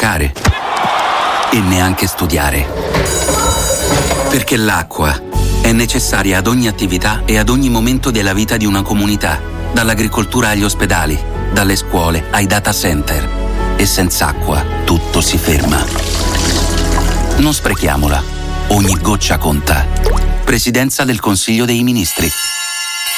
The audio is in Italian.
giocare e neanche studiare. Perché l'acqua è necessaria ad ogni attività e ad ogni momento della vita di una comunità, dall'agricoltura agli ospedali, dalle scuole ai data center. E senza acqua tutto si ferma. Non sprechiamola. Ogni goccia conta. Presidenza del Consiglio dei Ministri.